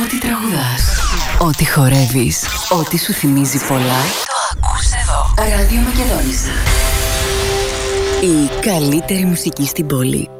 Ό,τι τραγουδάς, ό,τι χορεύεις, ό,τι σου θυμίζει πολλά, το ακούς εδώ. Ράδιο Μακεδόνισσα. Η καλύτερη μουσική στην πόλη.